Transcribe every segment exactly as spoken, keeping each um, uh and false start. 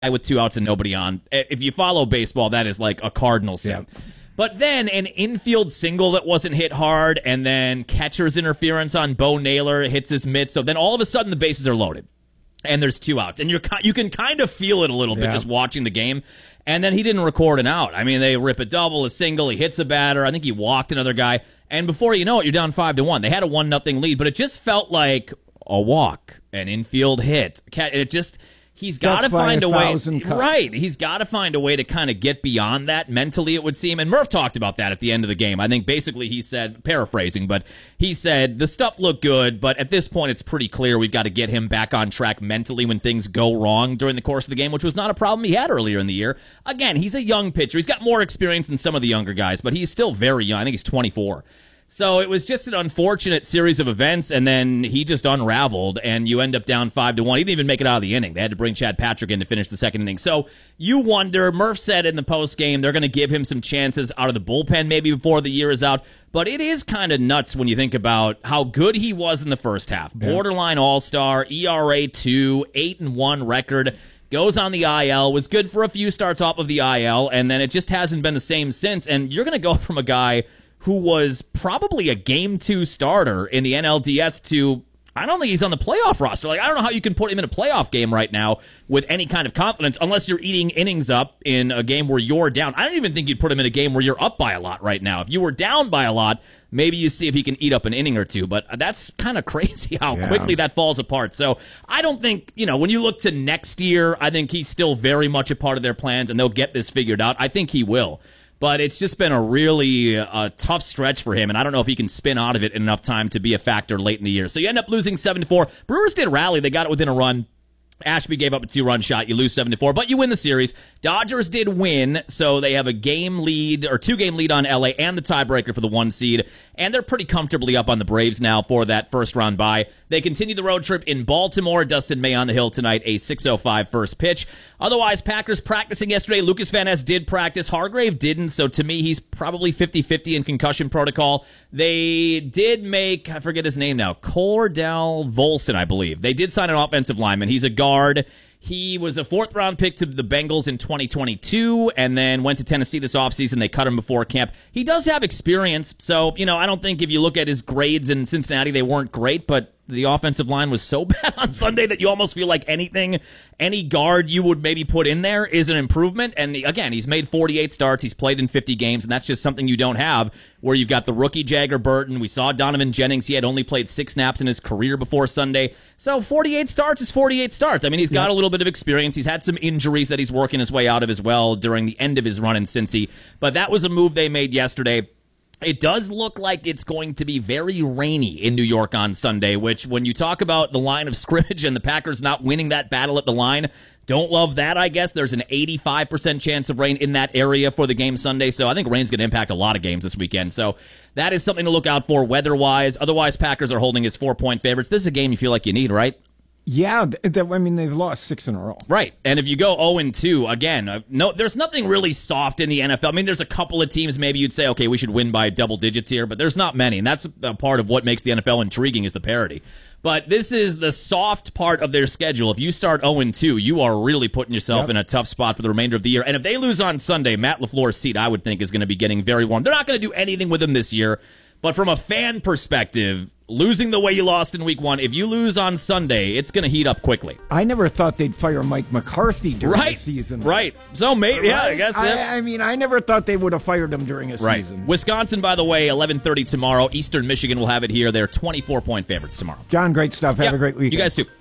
with two outs and nobody on. If you follow baseball, that is like a cardinal sin. Yeah. But then an infield single that wasn't hit hard, and then catcher's interference on Bo Naylor hits his mitt. So then all of a sudden the bases are loaded, and there's two outs. And you're you can kind of feel it a little bit yeah. just watching the game. And then he didn't record an out. I mean, they rip a double, a single, he hits a batter. I think he walked another guy. And before you know it, you're down five to one. They had a one nothing lead, but it just felt like a walk, an infield hit. It just... He's got to find a, a way, cuts. right? He's got to find a way to kind of get beyond that mentally, it would seem. And Murph talked about that at the end of the game. I think basically he said, paraphrasing, but he said the stuff looked good, but at this point it's pretty clear we've got to get him back on track mentally when things go wrong during the course of the game, which was not a problem he had earlier in the year. Again, he's a young pitcher. He's got more experience than some of the younger guys, but he's still very young. I think he's twenty-four. So it was just an unfortunate series of events, and then he just unraveled, and you end up down five to one. He didn't even make it out of the inning. They had to bring Chad Patrick in to finish the second inning. So you wonder, Murph said in the postgame they're going to give him some chances out of the bullpen maybe before the year is out. But it is kind of nuts when you think about how good he was in the first half. Yeah. Borderline all-star, E R A two, eight and one record. Goes on the I L, was good for a few starts off of the I L, and then it just hasn't been the same since. And you're going to go from a guy who was probably a game two starter in the N L D S to, I don't think he's on the playoff roster. Like, I don't know how you can put him in a playoff game right now with any kind of confidence unless you're eating innings up in a game where you're down. I don't even think you'd put him in a game where you're up by a lot right now. If you were down by a lot, maybe you see if he can eat up an inning or two, but that's kind of crazy how yeah. quickly that falls apart. So I don't think, you know, when you look to next year, I think he's still very much a part of their plans and they'll get this figured out. I think he will. But it's just been a really uh, tough stretch for him, and I don't know if he can spin out of it in enough time to be a factor late in the year. So you end up losing seven to four. Brewers did rally. They got it within a run. Ashby gave up a two-run shot. You lose seven to four, but you win the series. Dodgers did win, so they have a game lead, or two-game lead on L A and the tiebreaker for the one seed, and they're pretty comfortably up on the Braves now for that first-round bye. They continue the road trip in Baltimore. Dustin May on the hill tonight, a six oh five first pitch. Otherwise, Packers practicing yesterday. Lucas Van Ness did practice. Hargrave didn't, so to me, he's probably fifty-fifty in concussion protocol. They did make, I forget his name now, Cordell Volson, I believe. They did sign an offensive lineman. He's a guard. He was a fourth-round pick to the Bengals in twenty twenty-two and then went to Tennessee this offseason. They cut him before camp. He does have experience, so, you know, I don't think if you look at his grades in Cincinnati, they weren't great, but the offensive line was so bad on Sunday that you almost feel like anything, any guard you would maybe put in there is an improvement. And again, he's made forty-eight starts. He's played in fifty games, and that's just something you don't have where you've got the rookie Jagger Burton. We saw Donovan Jennings. He had only played six snaps in his career before Sunday. So forty-eight starts is forty-eight starts. I mean, he's got yeah. a little bit of experience. He's had some injuries that he's working his way out of as well during the end of his run in Cincy. But that was a move they made yesterday. It does look like it's going to be very rainy in New York on Sunday, which when you talk about the line of scrimmage and the Packers not winning that battle at the line, don't love that, I guess. There's an eighty-five percent chance of rain in that area for the game Sunday, so I think rain's going to impact a lot of games this weekend. So that is something to look out for weather-wise. Otherwise, Packers are holding as four-point favorites. This is a game you feel like you need, right? Yeah, th- I mean, they've lost six in a row. Right, and if you go oh and two, again, uh, no, there's nothing really soft in the N F L. I mean, there's a couple of teams maybe you'd say, okay, we should win by double digits here, but there's not many, and that's a part of what makes the N F L intriguing is the parity. But this is the soft part of their schedule. If you start oh and two, you are really putting yourself yep. in a tough spot for the remainder of the year. And if they lose on Sunday, Matt LaFleur's seat, I would think, is going to be getting very warm. They're not going to do anything with him this year. But from a fan perspective, losing the way you lost in week one, if you lose on Sunday, it's going to heat up quickly. I never thought they'd fire Mike McCarthy during right. the season. Right. So maybe, yeah, I guess. Yeah. I, I mean, I never thought they would have fired him during a right. season. Wisconsin, by the way, eleven thirty tomorrow. Eastern Michigan will have it here. They're twenty-four point favorites tomorrow. John, great stuff. Have yep. a great weekend. You guys too.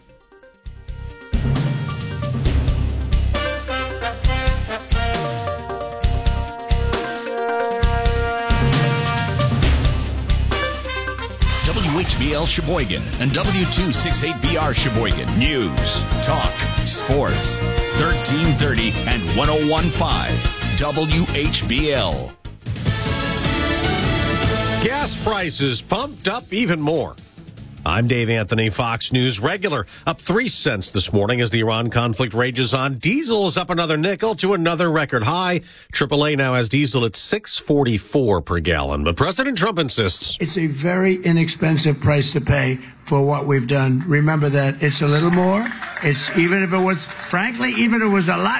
W H B L Sheboygan and W two sixty-eight B R Sheboygan. News, talk, sports. thirteen thirty and one oh one point five W H B L. Gas prices pumped up even more. I'm Dave Anthony, Fox News regular. Up three cents this morning as the Iran conflict rages on. Diesel is up another nickel to another record high. triple A now has diesel at six forty-four per gallon. But President Trump insists it's a very inexpensive price to pay for what we've done. Remember that it's a little more. It's even if it was, frankly, even if it was a lot